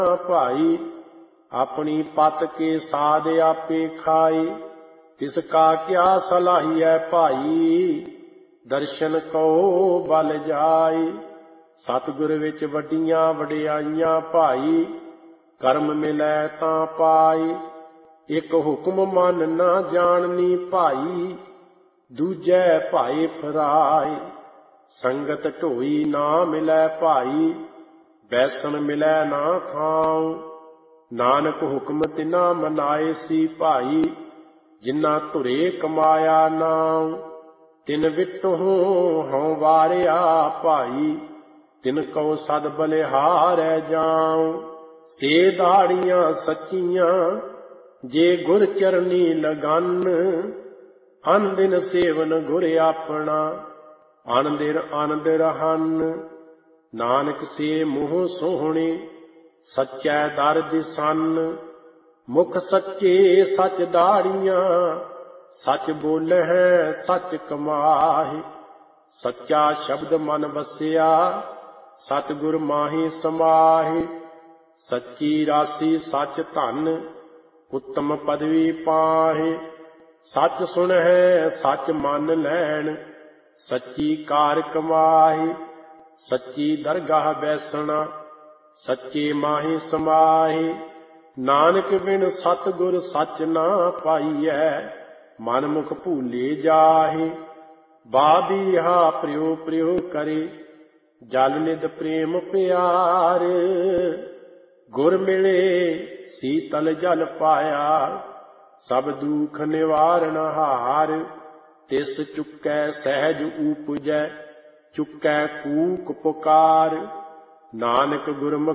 ਭਾਈ। ਆਪਣੀ ਪਤ ਕੇ ਸਾਧ ਆਪੇ ਖਾਏ, ਤਿਸ ਕਾ ਕਿਆ ਸਲਾਹੀਐ ਭਾਈ। ਦਰਸ਼ਨ ਕਉ ਬਲ ਜਾਏ, ਸਤਿਗੁਰ ਵਿੱਚ ਵੱਡੀਆਂ ਵਡਿਆਈਆਂ ਭਾਈ। ਕਰਮ ਮਿਲੈ ਤਾਂ ਪਾਏ, ਇੱਕ ਹੁਕਮ ਮਨ ਨਾ ਜਾਣਨੀ ਭਾਈ। ਦੂਜੈ ਭਾਏ ਫਰਾਏ, ਸੰਗਤ ਢੋਈ ਨਾ ਮਿਲੈ ਭਾਈ। ਬੈਸਣ ਮਿਲੈ ਨਾ ਥਾਉ, ਨਾਨਕ ਹੁਕਮ ਤਿਨਾ ਮਨਾਏ ਸੀ ਭਾਈ। ਜਿਨ੍ਹਾਂ ਧੁਰੇ ਕਮਾਇਆ ਨਾਉ, ਤਿਨ ਵਿਟਹੁ ਹਉ ਵਾਰਿਆ ਭਾਈ। ਤਿਨ ਕਉ ਸਦ ਬਲਿਹਾਰੈ ਜਾਉ, ਸੇ ਦਾੜੀਆਂ ਸੱਚੀਆਂ ਜੇ ਗੁਰ ਚਰਨੀ ਲਗਨ। ਅਨ ਦਿਨ ਸੇਵਨ ਗੁਰ ਆਪਣਾ, ਅਨ ਦਿਨ ਆਨੰਦ ਰਹਨ। ਨਾਨਕ ਸੇ ਮੂੰਹ ਸੋਹਣੇ, ਸੱਚੈ ਦਰ ਦਿਸਨ। ਮੁਖ ਸੱਚੇ ਸਚ ਦਾੜੀਆਂ, ਸਚ ਬੋਲਹਿ ਸਚ ਕਮਾਹਿ। ਸੱਚਾ ਸ਼ਬਦ ਮਨ ਵਸਿਆ, ਸਤਿਗੁਰ ਮਾਹੀ ਸਮਾਹਿ। ਸੱਚੀ ਰਾਸੀ ਸਚ ਧਨ, ਉੱਤਮ ਪਦਵੀ ਪਾਹਿ। ਸੱਚ ਸੁਣਹਿ ਸੱਚ ਮੰਨ ਲੈਣ, ਸੱਚੀ ਕਾਰ ਕਮਾਹਿ। ਸੱਚੀ ਦਰਗਾਹ ਬੈਸਣਾ, ਸੱਚੇ ਮਾਹੀ ਸਮਾਹਿ। ਨਾਨਕ ਬਿਨ ਸਤਿਗੁਰ ਸੱਚ ਨਾ ਪਾਈਐ, ਮਨ ਮੁਖ ਭੂਲੇ ਜਾਹਿ। ਬਾਬੀਹਾ ਪ੍ਰਿਉ ਪ੍ਰਿਉ ਕਰੇ, ਜਲ ਨਿਧ ਪ੍ਰੇਮ ਪਿਆਰ। ਗੁਰ ਮਿਲੇ ਸੀਤਲ ਜਲ ਪਾਇਆ, ਸਭ ਦੁਖ ਨਿਵਾਰਨ ਹਾਰ। ਤਿਸ ਚੁੱਕੈ ਸਹਿਜ ਊਪਜੈ, ਚੁੱਕੈ ਕੂਕ ਪੁਕਾਰ। ਨਾਨਕ ਗੁਰਮੁਖ